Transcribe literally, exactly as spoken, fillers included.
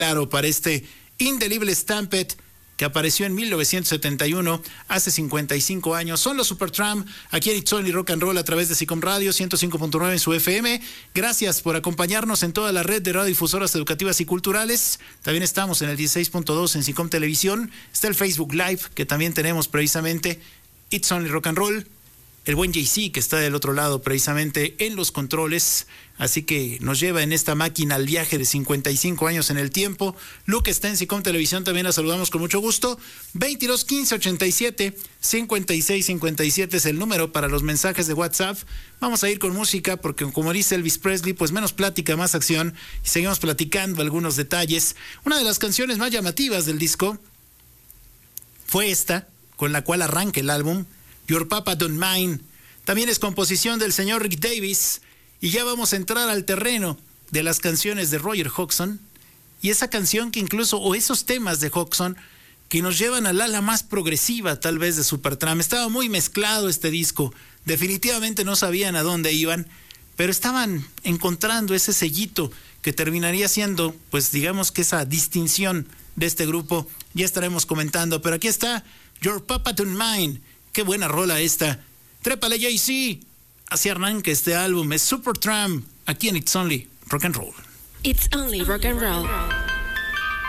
claro para este indeleble Stampede que apareció en mil novecientos setenta y uno, hace cincuenta y cinco años. Son los Supertramp, aquí en It's Only Rock and Roll a través de SICOM Radio ciento cinco punto nueve en su F M. Gracias por acompañarnos en toda la red de radiodifusoras educativas y culturales. También estamos en el dieciséis punto dos en SICOM Televisión. Está el Facebook Live, que también tenemos precisamente It's Only Rock and Roll. El buen J C, que está del otro lado precisamente en los controles, así que nos lleva en esta máquina al viaje de cincuenta y cinco años en el tiempo. Luke está en SICOM Televisión, también la saludamos con mucho gusto. veintidós quince ochenta y siete cincuenta y seis cincuenta y siete es el número para los mensajes de WhatsApp. Vamos a ir con música porque, como dice Elvis Presley, pues menos plática, más acción, y seguimos platicando algunos detalles. Una de las canciones más llamativas del disco fue esta, con la cual arranca el álbum, Your Papa Don't Mind. También es composición del señor Rick Davis. Y ya vamos a entrar al terreno de las canciones de Roger Hodgson. Y esa canción que incluso, o esos temas de Hodgson, que nos llevan al ala más progresiva tal vez de Supertramp. Estaba muy mezclado este disco. Definitivamente no sabían a dónde iban, pero estaban encontrando ese sellito que terminaría siendo, pues digamos que esa distinción de este grupo. Ya estaremos comentando, pero aquí está Your Papa Don't Mind. Qué buena rola esta. Trépale, J C. Así arranca este álbum. Es Supertramp, aquí en It's Only Rock and Roll. It's Only Rock and Roll.